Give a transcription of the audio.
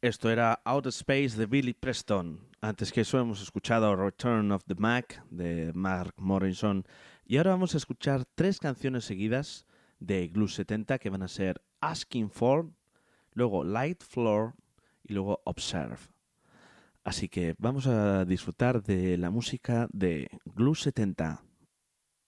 Esto era Outer Space de Billy Preston. Antes que eso hemos escuchado Return of the Mac de Mark Morrison. Y ahora vamos a escuchar tres canciones seguidas de Glue 70 que van a ser Asking For, luego Light Floor y luego Observe. Así que vamos a disfrutar de la música de Glue 70.